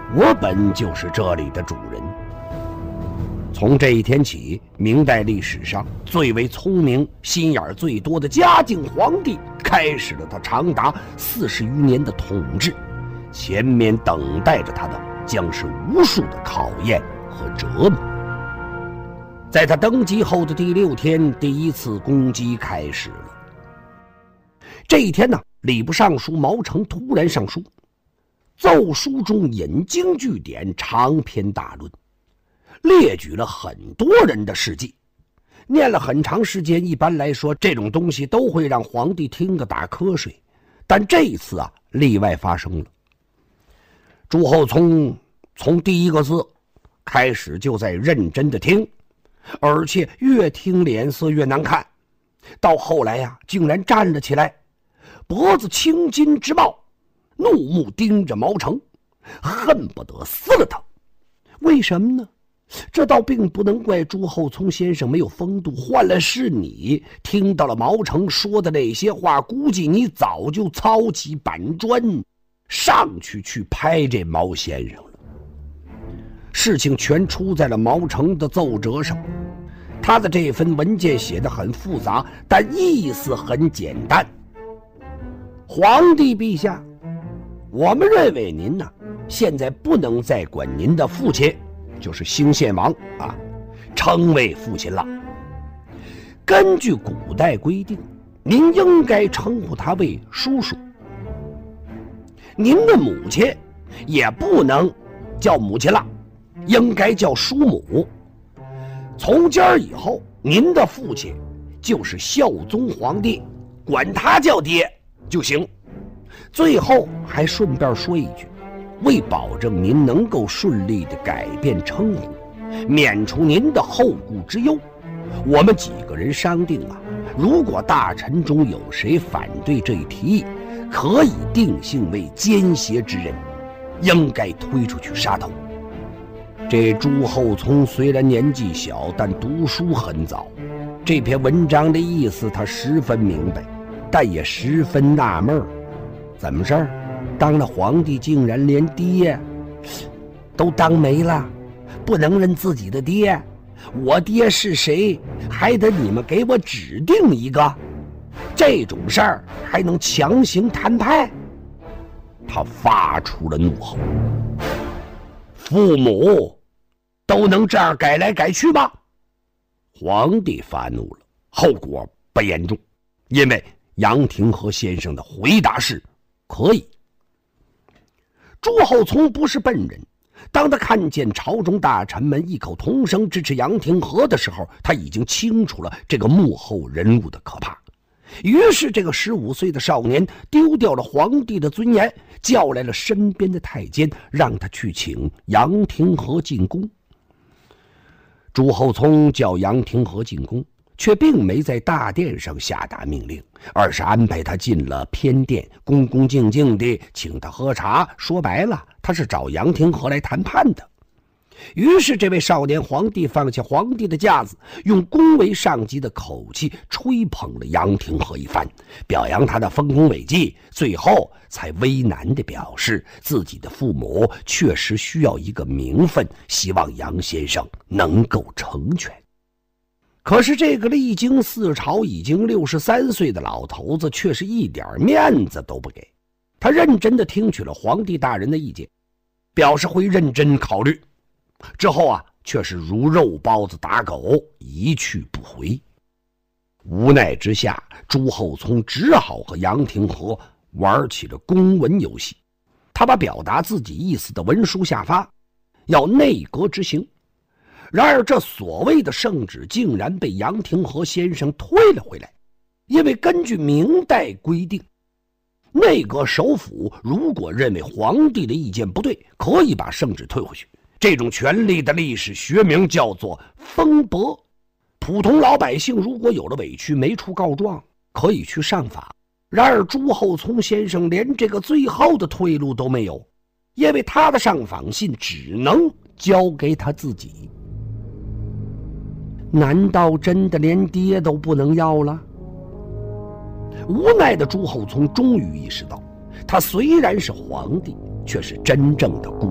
我本就是这里的主人。从这一天起，明代历史上最为聪明、心眼最多的嘉靖皇帝开始了他长达40余年的统治，前面等待着他的将是无数的考验和折磨。在他登基后的第6天，第一次攻击开始了。这一天呢，礼部尚书毛成突然上书，奏书中引经据典，长篇大论，列举了很多人的事迹，念了很长时间。一般来说，这种东西都会让皇帝听个打瞌睡，但这一次啊，例外发生了。朱厚熜从第一个字开始就在认真的听，而且越听脸色越难看，到后来呀，竟然站了起来，脖子青筋直冒，怒目盯着毛成，恨不得撕了他。为什么呢？这倒并不能怪朱厚熜先生没有风度，换了是你，听到了毛成说的那些话，估计你早就操起板砖上去拍这毛先生了。事情全出在了毛成的奏折上，他的这份文件写得很复杂，但意思很简单。皇帝陛下，我们认为您呢，现在不能再管您的父亲，就是兴献王啊，称为父亲了。根据古代规定，您应该称呼他为叔叔。您的母亲也不能叫母亲了，应该叫叔母。从今儿以后，您的父亲就是孝宗皇帝，管他叫爹就行。最后还顺便说一句，为保证您能够顺利地改变称呼，免除您的后顾之忧，我们几个人商定啊，如果大臣中有谁反对这一提议，可以定性为奸邪之人，应该推出去杀头。这朱厚熜虽然年纪小，但读书很早，这篇文章的意思他十分明白，但也十分纳闷，怎么事儿？当了皇帝竟然连爹都当没了，不能认自己的爹，我爹是谁还得你们给我指定一个，这种事儿还能强行摊派？他发出了怒吼。父母都能这样改来改去吗？皇帝发怒了，后果不严重，因为杨廷和先生的回答是可以。朱厚熜不是笨人，当他看见朝中大臣们异口同声支持杨廷和的时候，他已经清楚了这个幕后人物的可怕。于是这个15岁的少年丢掉了皇帝的尊严，叫来了身边的太监，让他去请杨廷和进宫。朱厚熜叫杨廷和进宫，却并没在大殿上下达命令，而是安排他进了偏殿，恭恭敬敬地请他喝茶。说白了，他是找杨廷和来谈判的。于是这位少年皇帝放下皇帝的架子，用恭维上级的口气吹捧了杨廷和一番，表扬他的丰功伟绩，最后才为难地表示自己的父母确实需要一个名分，希望杨先生能够成全。可是这个历经4朝已经63岁的老头子却是一点面子都不给。他认真地听取了皇帝大人的意见，表示会认真考虑，之后啊，却是如肉包子打狗，一去不回。无奈之下，朱厚熜只好和杨廷和玩起了公文游戏。他把表达自己意思的文书下发，要内阁执行。然而这所谓的圣旨竟然被杨廷和先生退了回来，因为根据明代规定，内阁首辅如果认为皇帝的意见不对，可以把圣旨退回去。这种权力的历史学名叫做封驳。普通老百姓如果有了委屈没处告状，可以去上访。然而朱厚熜先生连这个最后的退路都没有，因为他的上访信只能交给他自己。难道真的连爹都不能要了？无奈的朱厚熜终于意识到，他虽然是皇帝，却是真正的孤